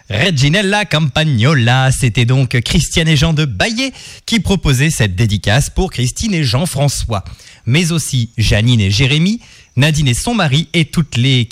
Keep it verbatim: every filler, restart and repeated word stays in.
Reginella Campagnola, c'était donc Christiane et Jean de Baillet qui proposaient cette dédicace pour Christine et Jean-François, mais aussi Janine et Jérémy, Nadine et son mari et toute l'équipe